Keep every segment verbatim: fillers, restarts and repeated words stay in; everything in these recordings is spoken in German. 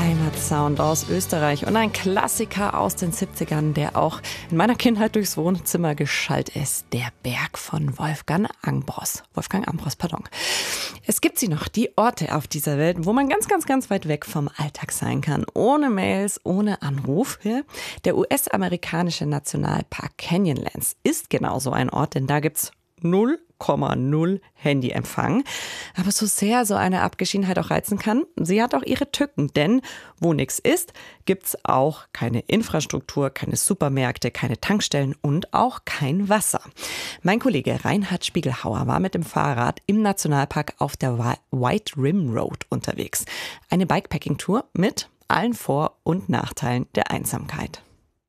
Heimatsound aus Österreich und ein Klassiker aus den siebzigern, der auch in meiner Kindheit durchs Wohnzimmer geschallt ist. Der Berg von Wolfgang Ambros. Wolfgang Ambros, pardon. Es gibt sie noch, die Orte auf dieser Welt, wo man ganz, ganz, ganz weit weg vom Alltag sein kann. Ohne Mails, ohne Anruf. Der U S-amerikanische Nationalpark Canyonlands ist genau so ein Ort, denn da gibt's null Komma null Handyempfang. Aber so sehr so eine Abgeschiedenheit auch reizen kann, sie hat auch ihre Tücken. Denn wo nichts ist, gibt's auch keine Infrastruktur, keine Supermärkte, keine Tankstellen und auch kein Wasser. Mein Kollege Reinhard Spiegelhauer war mit dem Fahrrad im Nationalpark auf der White Rim Road unterwegs. Eine Bikepacking-Tour mit allen Vor- und Nachteilen der Einsamkeit.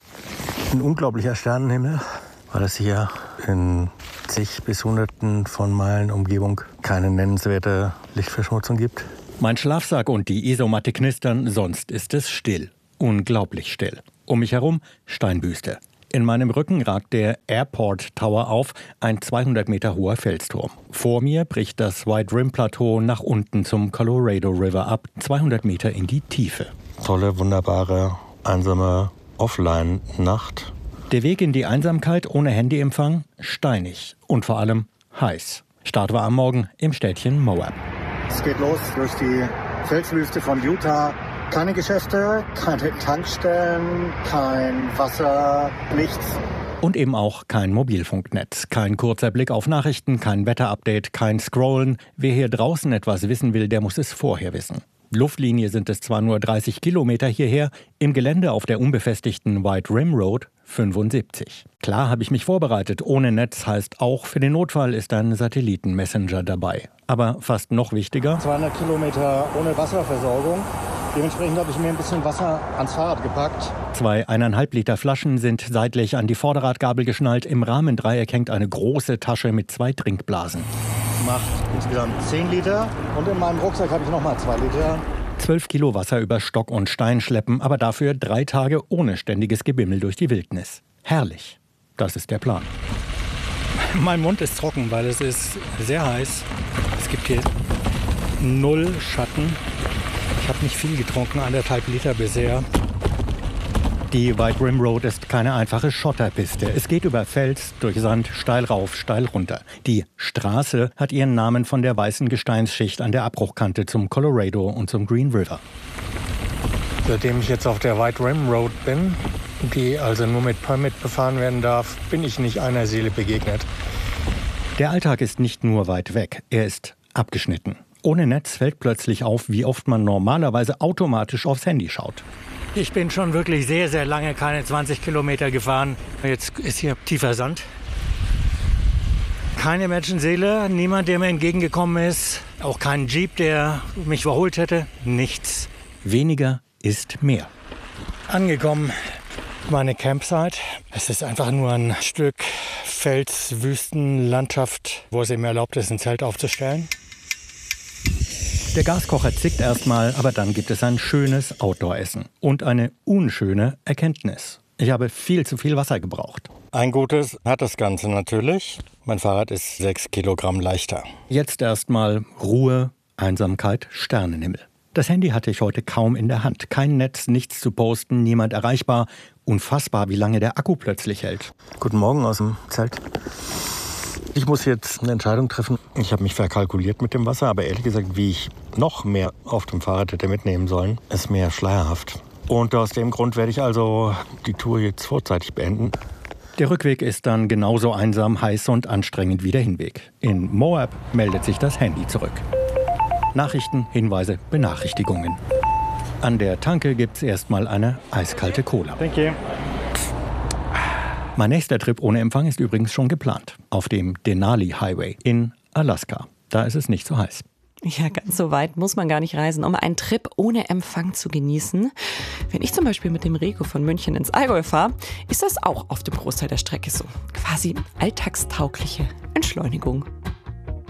Ein unglaublicher Sternenhimmel, weil es hier in zig bis hunderten von Meilen Umgebung keine nennenswerte Lichtverschmutzung gibt. Mein Schlafsack und die Isomatte knistern, sonst ist es still. Unglaublich still. Um mich herum Steinbüste. In meinem Rücken ragt der Airport Tower auf, ein zweihundert Meter hoher Felsturm. Vor mir bricht das White Rim Plateau nach unten zum Colorado River ab, zweihundert Meter in die Tiefe. Tolle, wunderbare, einsame Offline-Nacht. Der Weg in die Einsamkeit ohne Handyempfang steinig und vor allem heiß. Start war am Morgen im Städtchen Moab. Es geht los durch die Felswüste von Utah. Keine Geschäfte, keine Tankstellen, kein Wasser, nichts. Und eben auch kein Mobilfunknetz, kein kurzer Blick auf Nachrichten, kein Wetterupdate, kein Scrollen. Wer hier draußen etwas wissen will, der muss es vorher wissen. Luftlinie sind es zwar nur dreißig Kilometer hierher, im Gelände auf der unbefestigten White Rim Road fünfundsiebzig. Klar habe ich mich vorbereitet. Ohne Netz heißt auch, für den Notfall ist ein Satellitenmessenger dabei. Aber fast noch wichtiger: zweihundert Kilometer ohne Wasserversorgung. Dementsprechend habe ich mir ein bisschen Wasser ans Fahrrad gepackt. Zwei eineinhalb Liter Flaschen sind seitlich an die Vorderradgabel geschnallt. Im Rahmendreieck hängt eine große Tasche mit zwei Trinkblasen. Macht insgesamt zehn Liter und in meinem Rucksack habe ich nochmal zwei Liter. Zwölf Kilo Wasser über Stock und Stein schleppen, aber dafür drei Tage ohne ständiges Gebimmel durch die Wildnis. Herrlich. Das ist der Plan. Mein Mund ist trocken, weil es ist sehr heiß. Es gibt hier null Schatten. Ich habe nicht viel getrunken, anderthalb Liter bisher. Die White Rim Road ist keine einfache Schotterpiste. Es geht über Fels, durch Sand, steil rauf, steil runter. Die Straße hat ihren Namen von der weißen Gesteinsschicht an der Abbruchkante zum Colorado und zum Green River. Seitdem ich jetzt auf der White Rim Road bin, die also nur mit Permit befahren werden darf, bin ich nicht einer Seele begegnet. Der Alltag ist nicht nur weit weg, er ist abgeschnitten. Ohne Netz fällt plötzlich auf, wie oft man normalerweise automatisch aufs Handy schaut. Ich bin schon wirklich sehr, sehr lange keine zwanzig Kilometer gefahren. Jetzt ist hier tiefer Sand. Keine Menschenseele, niemand, der mir entgegengekommen ist. Auch kein Jeep, der mich überholt hätte. Nichts. Weniger ist mehr. Angekommen, meine Campsite. Es ist einfach nur ein Stück Felswüstenlandschaft, wo es eben erlaubt ist, ein Zelt aufzustellen. Der Gaskocher zickt erstmal, aber dann gibt es ein schönes Outdoor-Essen. Und eine unschöne Erkenntnis. Ich habe viel zu viel Wasser gebraucht. Ein Gutes hat das Ganze natürlich. Mein Fahrrad ist sechs Kilogramm leichter. Jetzt erstmal Ruhe, Einsamkeit, Sternenhimmel. Das Handy hatte ich heute kaum in der Hand. Kein Netz, nichts zu posten, niemand erreichbar. Unfassbar, wie lange der Akku plötzlich hält. Guten Morgen aus dem Zelt. Ich muss jetzt eine Entscheidung treffen. Ich habe mich verkalkuliert mit dem Wasser, aber ehrlich gesagt, wie ich noch mehr auf dem Fahrrad hätte mitnehmen sollen, ist mir schleierhaft. Und aus dem Grund werde ich also die Tour jetzt vorzeitig beenden. Der Rückweg ist dann genauso einsam, heiß und anstrengend wie der Hinweg. In Moab meldet sich das Handy zurück. Nachrichten, Hinweise, Benachrichtigungen. An der Tanke gibt's erstmal eine eiskalte Cola. Thank you. Mein nächster Trip ohne Empfang ist übrigens schon geplant. Auf dem Denali Highway in Alaska. Da ist es nicht so heiß. Ja, ganz so weit muss man gar nicht reisen, um einen Trip ohne Empfang zu genießen. Wenn ich zum Beispiel mit dem Rego von München ins Allgäu fahre, ist das auch auf dem Großteil der Strecke so. Quasi alltagstaugliche Entschleunigung.